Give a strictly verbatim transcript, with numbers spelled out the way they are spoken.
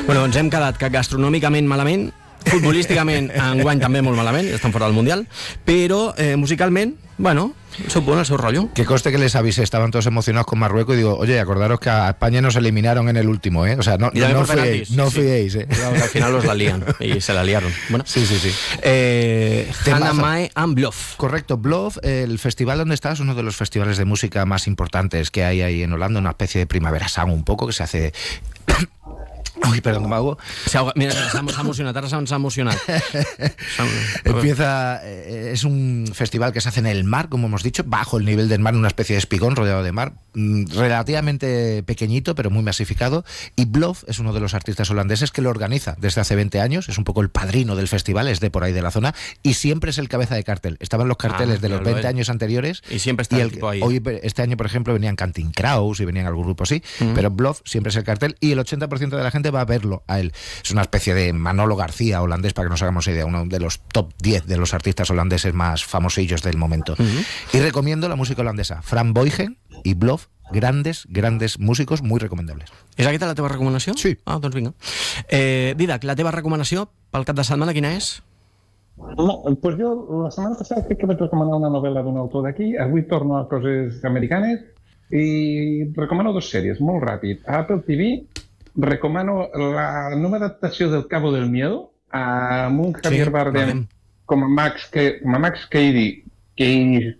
Bueno, ens hem quedat que gastronòmicament malament, futbolísticament enguany també molt malament, ja estan fora del Mundial, però eh, musicalment, bueno, el seu punt, el seu rollo. Que coste que les avisé, estaban todos emocionados con Marruecos y digo, oye, acordaros que a España nos eliminaron en el último, ¿eh? O sea, no, no, no fiéis, no sí. fiéis, ¿eh? Claro, al final los la lían y se la liaron. Bueno, sí, sí, sí. Eh, Hannah Mae and Bluff. Correcto, Bluff, el festival donde estás es uno de los festivales de música más importantes que hay ahí en Holanda, una especie de primavera sound un poco que se hace... Uy, perdón, Mago. Se ahoga. Mira, se ha emocionado, ahora se ha emocionado. Empieza, eh, es un festival que se hace en el mar, como hemos dicho, bajo el nivel del mar, una especie de espigón rodeado de mar, mmm, relativamente pequeñito, pero muy masificado. Y Bluff es uno de los artistas holandeses que lo organiza desde hace veinte años, es un poco el padrino del festival, es de por ahí de la zona, y siempre es el cabeza de cartel. Estaban los carteles ah, de los veinte años anteriores. Y siempre está y el el tipo ahí. Hoy, este año, por ejemplo, venían Canting Crows y venían algún grupo así, uh-huh. pero Bluff siempre es el cartel y el ochenta por ciento de la gente va a verlo a él. Es una especie de Manolo García holandés, para que nos hagamos idea, uno de los top diez de los artistas holandeses más famosillos del momento. Uh-huh. Y recomiendo la música holandesa. Fran Boygen y Bluff, grandes, grandes músicos, muy recomendables. És aquesta la teva recomanació? Sí. Ah, doncs vinga. Eh, Didac, la teva recomanació pel cap de setmana quina és? No, pues jo la setmana passada crec que vaig recomanar una novel·la d'un autor d'aquí, avui torno a coses americanes i recomano dos sèries, molt ràpid. A Apple T V recomano la nova adaptació del Cabo del Miedo amb un Javier sí, Bardem com a Max, que, com a Max Cady, que